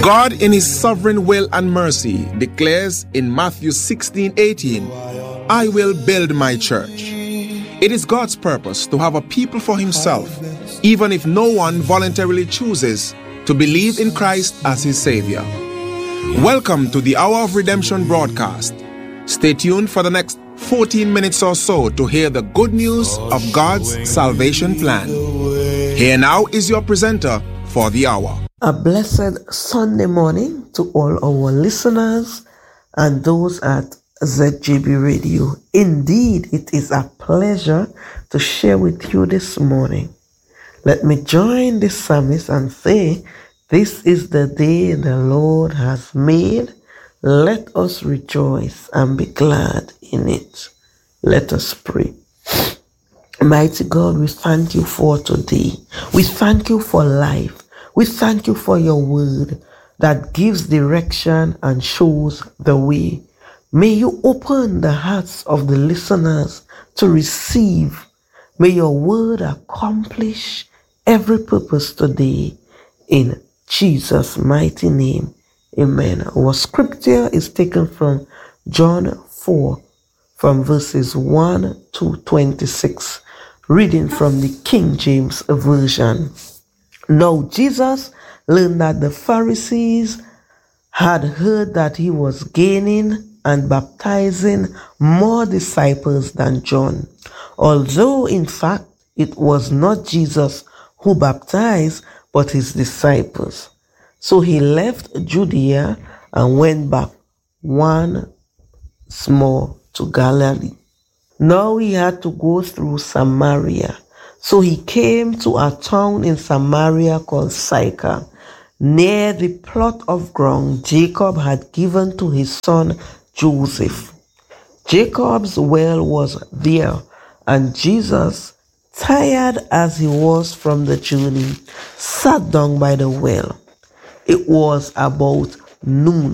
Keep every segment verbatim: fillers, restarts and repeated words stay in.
God, in His sovereign will and mercy, declares in Matthew sixteen eighteen, I will build my church. It is God's purpose to have a people for Himself, even if no one voluntarily chooses to believe in Christ as his Savior. Welcome to the Hour of Redemption broadcast. Stay tuned for the next fourteen minutes or so to hear the good news of God's salvation plan. Here now is your presenter for the hour. A blessed Sunday morning to all our listeners and those at Z G B Radio. Indeed, it is a pleasure to share with you this morning. Let me join the psalmist and say, this is the day the Lord has made. Let us rejoice and be glad in it. Let us pray. Mighty God, we thank you for today. We thank you for life. We thank you for your word that gives direction and shows the way. May you open the hearts of the listeners to receive. May your word accomplish every purpose today. In Jesus' mighty name, amen. Our scripture is taken from John four, from verses one to twenty-six, reading from the King James Version. Now Jesus learned that the Pharisees had heard that he was gaining and baptizing more disciples than John, although in fact it was not Jesus who baptized, but his disciples. So he left Judea and went back once more to Galilee. Now he had to go through Samaria. So he came to a town in Samaria called Sychar, near the plot of ground Jacob had given to his son Joseph. Jacob's well was there, and Jesus, tired as he was from the journey, sat down by the well. It was about noon,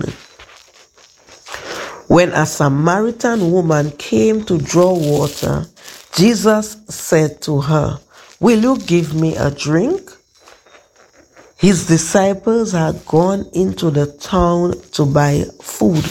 when a Samaritan woman came to draw water. Jesus said to her, "Will you give me a drink?" His disciples had gone into the town to buy food.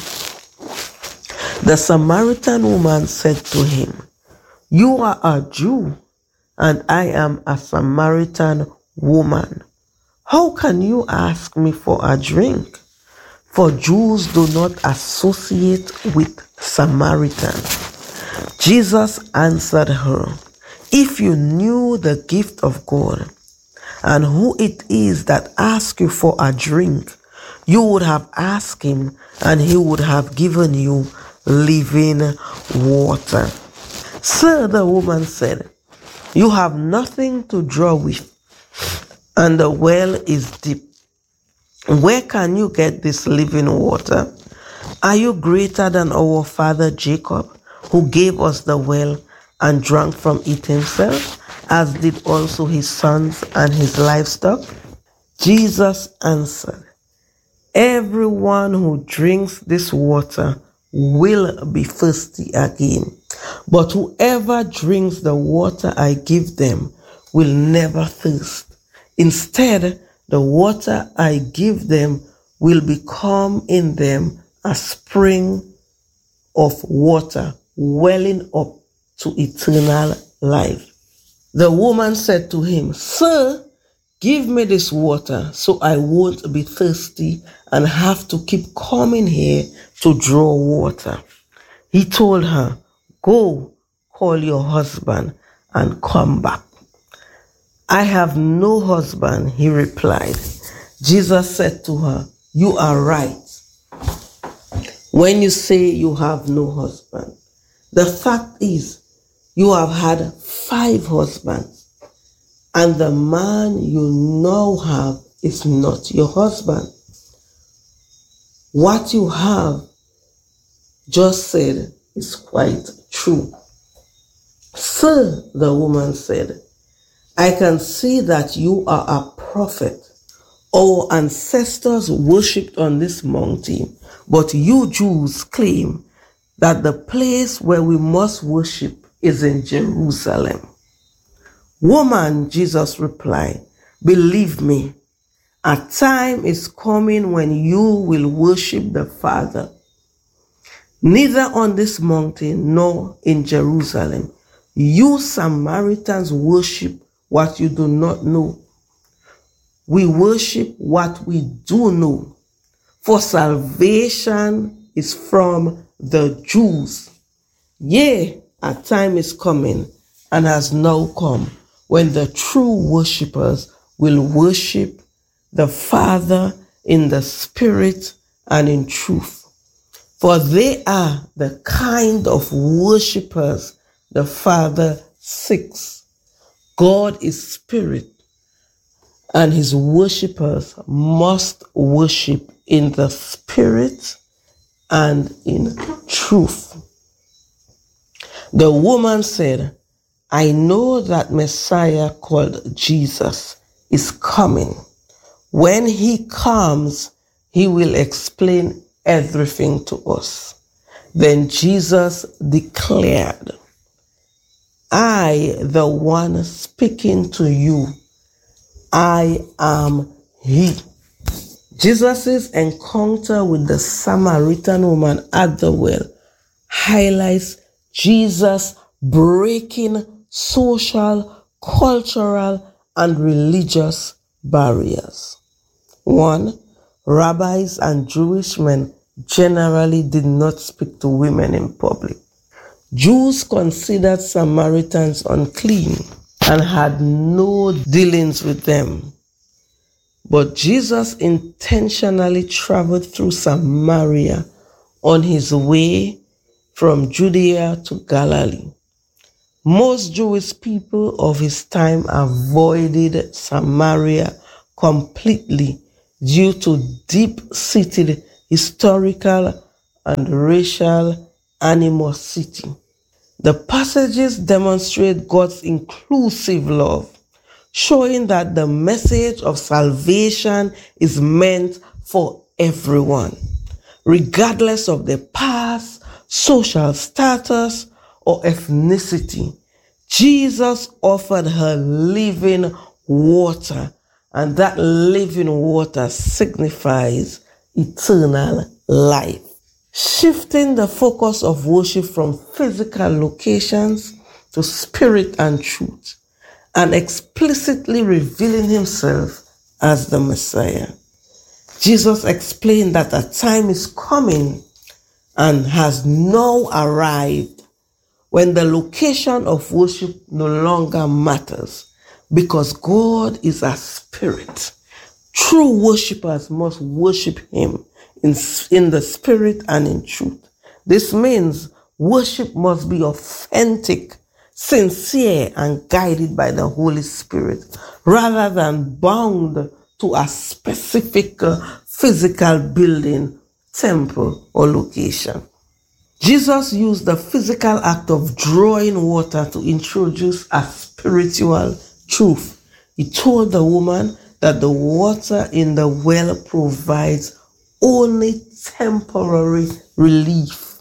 The Samaritan woman said to him, "You are a Jew, and I am a Samaritan woman. How can you ask me for a drink?" For Jews do not associate with Samaritans. Jesus answered her, "If you knew the gift of God and who it is that asks you for a drink, you would have asked him and he would have given you living water." "Sir," the woman said, "you have nothing to draw with, and the well is deep. Where can you get this living water? Are you greater than our father Jacob, who gave us the well and drank from it himself, as did also his sons and his livestock?" Jesus answered, "Everyone who drinks this water will be thirsty again, but whoever drinks the water I give them will never thirst. Instead, the water I give them will become in them a spring of water welling up to eternal life." The woman said to him, "Sir, give me this water so I won't be thirsty and have to keep coming here to draw water." He told her, "Go, call your husband and come back." "I have no husband," he replied. Jesus said to her, "You are right when you say you have no husband. The fact is, you have had five husbands, and the man you now have is not your husband. What you have just said is quite true." "Sir," the woman said, "I can see that you are a prophet. Our ancestors worshipped on this mountain, but you Jews claim that the place where we must worship is in Jerusalem." "Woman," Jesus replied, "believe me, A time is coming when you will worship the Father, neither on this mountain nor in Jerusalem. You Samaritans worship what you do not know. We worship what we do know, for salvation is from the Jews. Yea, a time is coming and has now come when the true worshippers will worship the Father in the Spirit and in truth. For they are the kind of worshippers the Father seeks. God is Spirit, and his worshippers must worship in the Spirit and in truth. The woman said, I know that Messiah called Jesus is coming. When he comes, he will explain everything to us. Then Jesus declared, I, the one speaking to you, I am he. Jesus' encounter with the Samaritan woman at the well highlights Jesus breaking social, cultural, and religious barriers. One, rabbis and Jewish men generally did not speak to women in public. Jews considered Samaritans unclean and had no dealings with them. But Jesus intentionally traveled through Samaria on his way from Judea to Galilee. Most Jewish people of his time avoided Samaria completely due to deep-seated historical and racial animosity. The passages demonstrate God's inclusive love, showing that the message of salvation is meant for everyone, regardless of their past, social status, or ethnicity. Jesus offered her living water, and that living water signifies eternal life. Shifting the focus of worship from physical locations to spirit and truth, and explicitly revealing himself as the Messiah. Jesus explained that a time is coming and has now arrived when the location of worship no longer matters, because God is a spirit. True worshippers must worship him in, in the spirit and in truth. This means worship must be authentic, sincere, and guided by the Holy Spirit, rather than bound to a specific uh, physical building, temple, or location. Jesus used the physical act of drawing water to introduce a spiritual truth. He told the woman that the water in the well provides only temporary relief,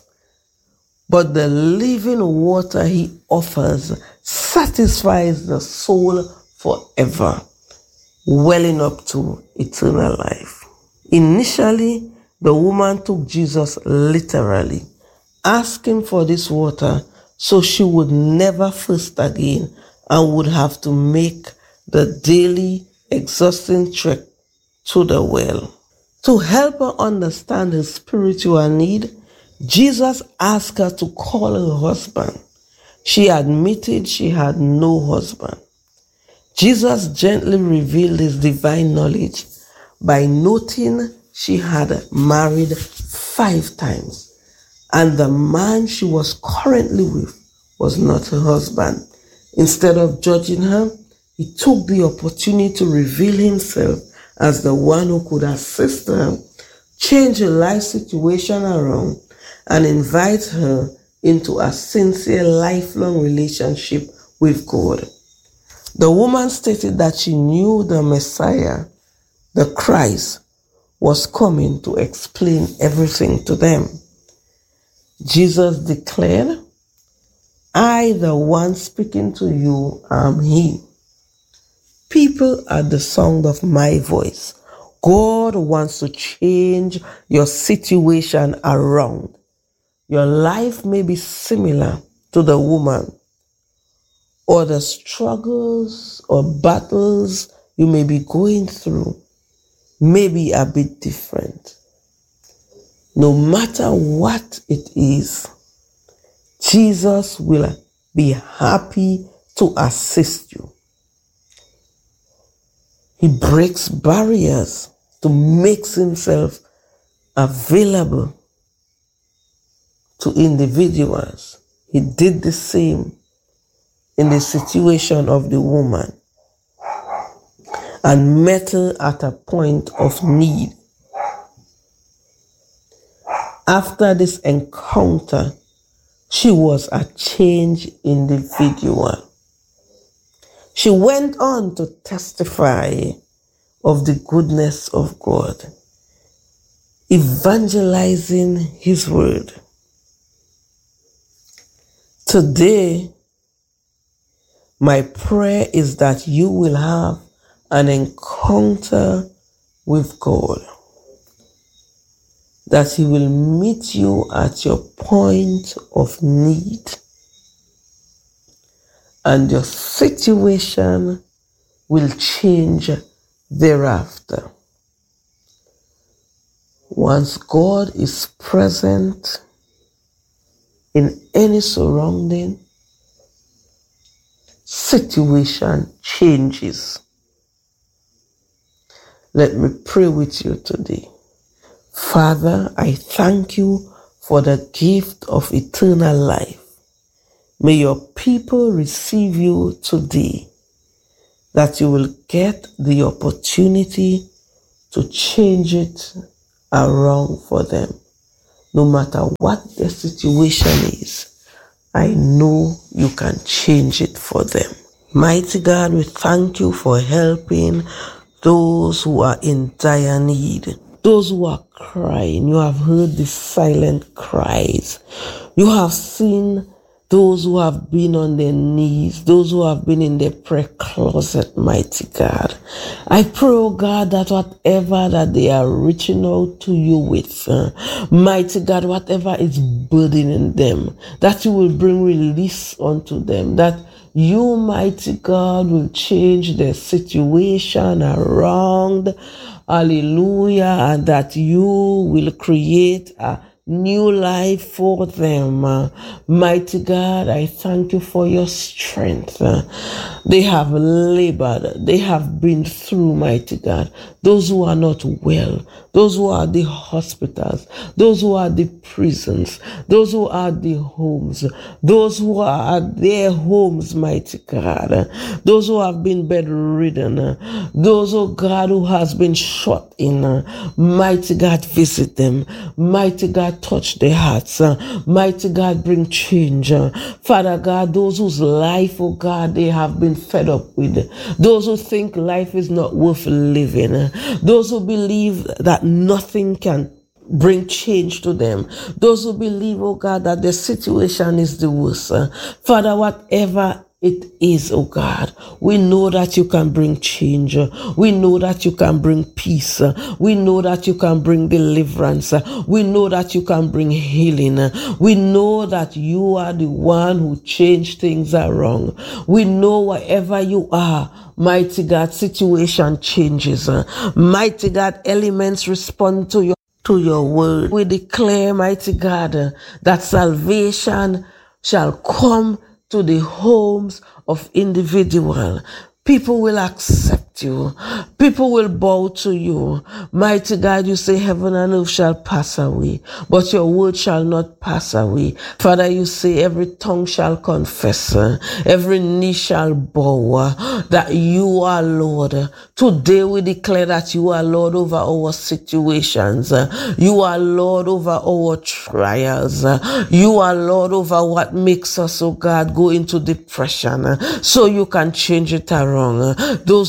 but the living water he offers satisfies the soul forever, welling up to eternal life. Initially, the woman took Jesus literally, asking for this water so she would never thirst again and would have to make the daily exhausting trek to the well. To help her understand her spiritual need, Jesus asked her to call her husband. She admitted she had no husband. Jesus gently revealed his divine knowledge by noting she had married five times, and the man she was currently with was not her husband. Instead of judging her, he took the opportunity to reveal himself as the one who could assist her, change her life situation around, and invite her into a sincere, lifelong relationship with God. The woman stated that she knew the Messiah, the Christ, was coming to explain everything to them. Jesus declared, I, the one speaking to you, am he. People are the sound of my voice. God wants to change your situation around. Your life may be similar to the woman, or the struggles or battles you may be going through may be a bit different. No matter what it is, Jesus will be happy to assist you. He breaks barriers to make himself available to individuals. He did the same in the situation of the woman and met her at a point of need. After this encounter, she was a changed individual. She went on to testify of the goodness of God, evangelizing his word. Today, my prayer is that you will have an encounter with God, that he will meet you at your point of need, and your situation will change thereafter. Once God is present in any surrounding, situation changes. Let me pray with you today. Father, I thank you for the gift of eternal life. May your people receive you today, that you will get the opportunity to change it around for them. No matter what the situation is, I know you can change it for them. Mighty God, we thank you for helping those who are in dire need, those who are crying. You have heard the silent cries. You have seen those who have been on their knees, those who have been in their prayer closet, mighty God. I pray, oh God, that whatever that they are reaching out to you with, uh, mighty God, whatever is burdening them, that you will bring release unto them, that you, mighty God, will change their situation around, hallelujah, and that you will create a new life for them. Uh, mighty God, I thank you for your strength. Uh, they have labored. They have been through, mighty God. Those who are not well, those who are at the hospitals, those who are at the prisons, those who are at the homes, those who are at their homes, mighty God, uh, those who have been bedridden, uh, those, oh God, who has been shut in, uh, mighty God, visit them. Mighty God, touch their hearts. Uh, mighty God, bring change. Uh, Father God, those whose life, oh God, they have been fed up with. Those who think life is not worth living. Uh, those who believe that nothing can bring change to them. Those who believe, oh God, that the situation is the worst. Uh, Father, whatever it is, oh God, we know that you can bring change. We know that you can bring peace. We know that you can bring deliverance. We know that you can bring healing. We know that you are the one who changed things around. We know wherever you are, mighty God, situation changes. Mighty God, elements respond to your to your word. We declare, mighty God, that salvation shall come to the homes of individual. People will accept you. People will bow to you. Mighty God, you say heaven and earth shall pass away, but your word shall not pass away. Father, you say every tongue shall confess, every knee shall bow, that you are Lord. Today we declare that you are Lord over our situations. You are Lord over our trials. You are Lord over what makes us, oh God, go into depression, so you can change it around. Those who are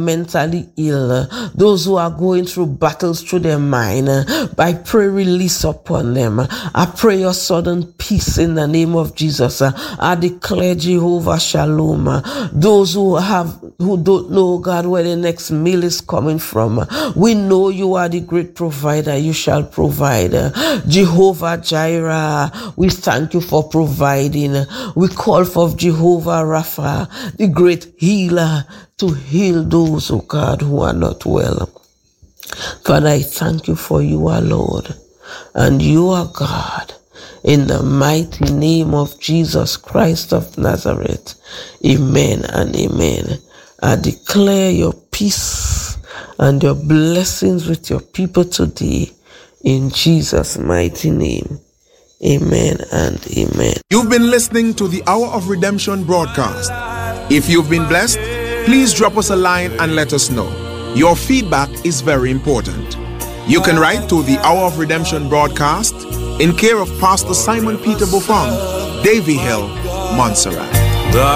mentally ill, those who are going through battles through their mind, I pray release upon them. I pray your sudden peace in the name of Jesus. I declare Jehovah Shalom. Those who have, who don't know, God, where the next meal is coming from, we know you are the great provider. You shall provide. Jehovah Jireh, we thank you for providing. We call for Jehovah Rapha, the great healer, to heal those, oh God, who are not well. Father, I thank you for you are Lord, and you are God. In the mighty name of Jesus Christ of Nazareth, amen and amen. I declare your peace and your blessings with your people today, in Jesus' mighty name. Amen and amen. You've been listening to the Hour of Redemption broadcast. If you've been blessed, please drop us a line and let us know. Your feedback is very important. You can write to the Hour of Redemption broadcast in care of Pastor Simon Peter Buffon, Davy Hill, Montserrat.